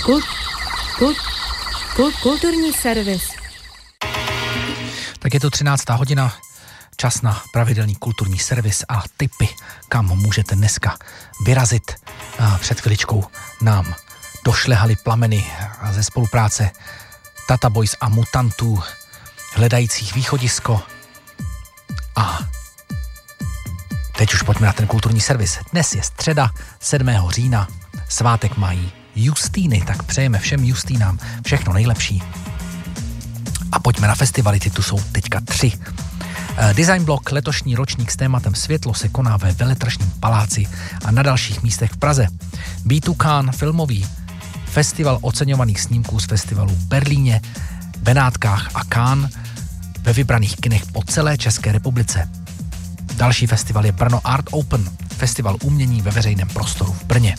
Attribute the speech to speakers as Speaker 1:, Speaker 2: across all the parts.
Speaker 1: Kulturní servis.
Speaker 2: Tak je to 13. hodina, čas na pravidelný kulturní servis a tipy, kam můžete dneska vyrazit. Před chviličkou nám došlehaly plameny ze spolupráce Tata Boys a Mutantů, hledajících východisko. A teď už pojďme na ten kulturní servis. Dnes je středa 7. října, svátek mají Justýny, tak přejeme všem Justýnám všechno nejlepší. A pojďme na festivaly, ty tu jsou teďka 3. Design Block, letošní ročník s tématem Světlo, se koná ve Veletržním paláci a na dalších místech v Praze. B2 Cannes, filmový festival oceňovaných snímků z festivalů v Berlíně, Benátkách a Cannes ve vybraných kinech po celé České republice. Další festival je Brno Art Open, festival umění ve veřejném prostoru v Brně.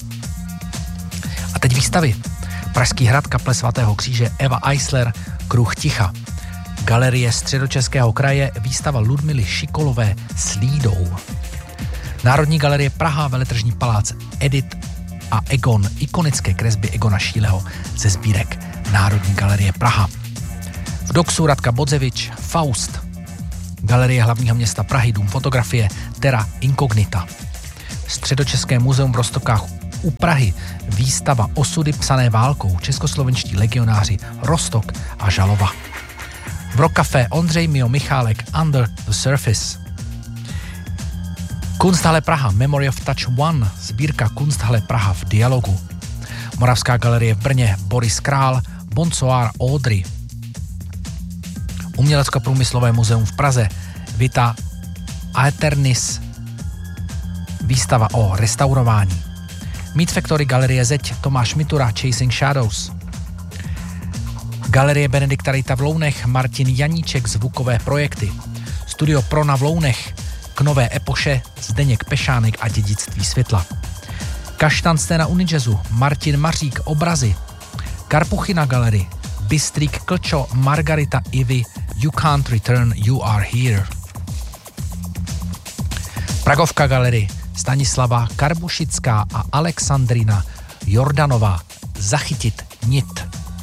Speaker 2: A teď výstavy. Pražský hrad, kaple svatého kříže, Eva Eisler, Kruh ticha. Galerie Středočeského kraje, výstava Ludmily Šikolové s Lídou. Národní galerie Praha, Veletržní palác Edit a Egon, ikonické kresby Egona Šíleho ze sbírek Národní galerie Praha. V Doxu Radka Bodzevič, Faust. Galerie hlavního města Prahy, dům fotografie Terra Incognita. Středočeské muzeum v Roztokách u Prahy, výstava Osudy psané válkou, českoslovenští legionáři Roztok a Žalova. V Rock Café Ondřej Mio Michálek, Under the Surface. Kunsthalle Praha, Memory of Touch One, sbírka Kunsthalle Praha v dialogu. Moravská galerie v Brně, Boris Král, Bonsoir Audrey. Umělecko-průmyslové muzeum v Praze, Vita Aeternis, výstava o restaurování. Meat Factory, Galerie Zeď, Tomáš Mitura, Chasing Shadows. Galerie Benedikta Rejta v Lounech, Martin Janíček, zvukové projekty. Studio Prona v Lounech, k nové epoše, Zdeněk Pešánek a dědictví světla. Kaštan scéna Unijazzu, Martin Mařík, obrazy. Karpuchina Galerie, Bystrík Klčo, Margarita Ivy, You Can't Return, You Are Here. Pragovka Galerie, Stanislava Karbušická a Alexandrina Jordanová, Zachytit nit.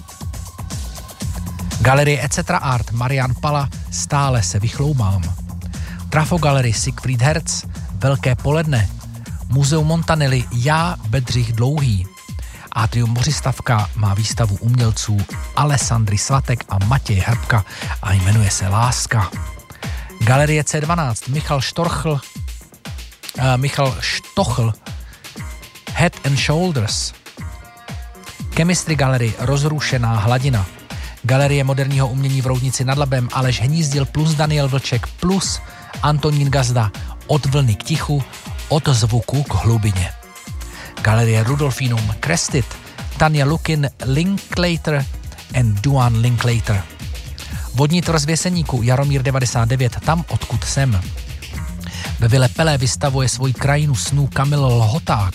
Speaker 2: Galerie Etc. Art, Marian Pala, Stále se vychloumám. Trafo Galerie, Siegfried Herz, Velké poledne. Muzeum Montanelli, Já Bedřich Dlouhý. Atrium Mořistavka má výstavu umělců Alessandry Svatek a Matěj Hrbka a jmenuje se Láska. Galerie C12, Michal Štochl, Head and Shoulders. Chemistry Gallery, Rozrušená hladina. Galerie moderního umění v Roudnici nad Labem, Aleš Hnízdil plus Daniel Vlček plus Antonín Gazda, Od vlny k tichu, od zvuku k hlubině. Galerie Rudolfinum, Crestit, Tanja Lukin, Linklater and Duan Linklater. Vodní tvrz v Jeseníku, Jaromír 99, Tam, odkud jsem. Ve Vile Pelé vystavuje svoji krajinu snů Kamil Lhoták.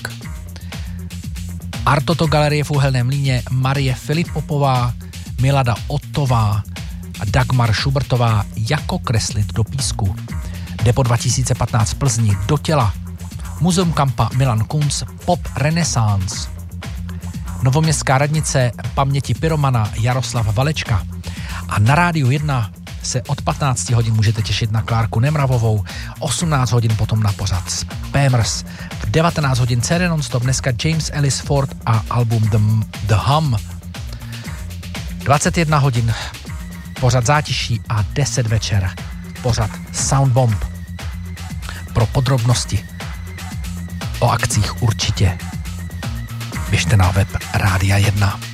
Speaker 2: Artoto Galerie v Uhelném Mlýně, Marie Filipopová, Milada Ottová a Dagmar Šubertová, Jako kreslit do písku. Depo 2015 v Plzni, Do těla. Muzeum Kampa, Milan Kunc, Pop Renaissance. Novoměstská radnice paměti pyromana, Jaroslav Valečka. A na Rádiu 1 se od 15 hodin můžete těšit na Klárku Nemravovou, 18 hodin potom na pořad Spammers. V 19 hodin CD non-stop, dneska James Ellis Ford a album The Hum. 21 hodin pořad Zátiší a 10 večer pořad Soundbomb. Pro podrobnosti o akcích určitě běžte na web Rádia 1.